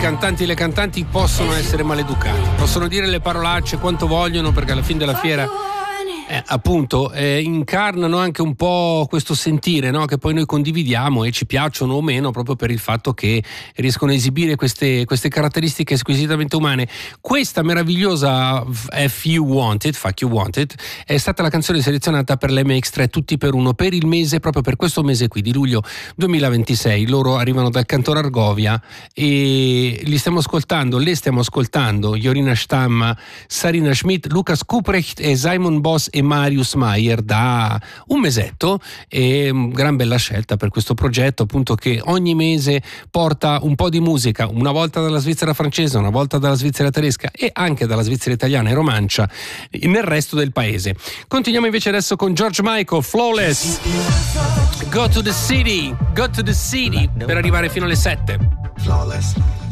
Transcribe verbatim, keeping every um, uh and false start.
cantanti e le cantanti possono essere maleducati, possono dire le parolacce quanto vogliono, perché alla fine della fiera Eh, appunto eh, incarnano anche un po' questo sentire, no? Che poi noi condividiamo e ci piacciono o meno, proprio per il fatto che riescono a esibire queste, queste caratteristiche squisitamente umane. Questa meravigliosa F You Want It, Fuck You Want It, è stata la canzone selezionata per l'M X tre Tutti per Uno per il mese, proprio per questo mese qui di luglio duemilaventisei. Loro arrivano dal Canton Argovia e li stiamo ascoltando, le stiamo ascoltando, Jorina Stamm, Sarina Schmidt, Lukas Kuprecht e Simon Boss e Marius Mayer da un mesetto, e gran bella scelta per questo progetto, appunto, che ogni mese porta un po' di musica, una volta dalla Svizzera francese, una volta dalla Svizzera tedesca e anche dalla Svizzera italiana e romancia nel resto del paese. Continuiamo invece adesso con George Michael, Flawless, Go to the City, Go to the City, per arrivare fino alle sette. Flawless.